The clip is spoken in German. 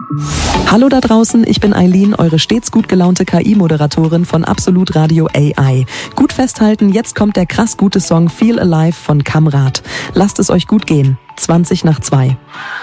Hallo da draußen, ich bin Eileen, eure stets gut gelaunte KI-Moderatorin von Absolut Radio AI. Gut festhalten, jetzt kommt der krass gute Song Feel Alive von Kamrat. Lasst es euch gut gehen. 20 nach 2.